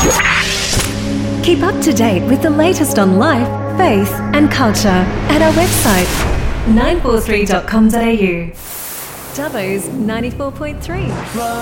Keep up to date with the latest on life, faith and culture at our website 943.com.au. Dubbo's 94.3.